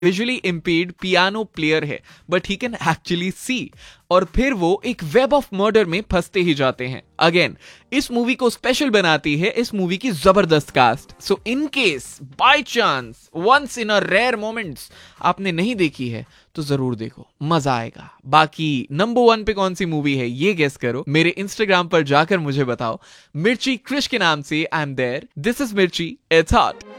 Visually impaired piano player है but he can actually see, और फिर वो एक वेब ऑफ मर्डर में फंसते ही जाते हैं। अगेन इस मूवी को स्पेशल बनाती है इस मूवी की जबरदस्त cast. So in case by chance once in a rare moments आपने नहीं देखी है तो जरूर देखो, मजा आएगा। बाकी नंबर 1 पे कौन सी मूवी है ये गेस करो, मेरे इंस्टाग्राम पर जाकर मुझे बताओ। मिर्ची क्रिश के नाम से I am there. This is मिर्ची, इट्स हॉट।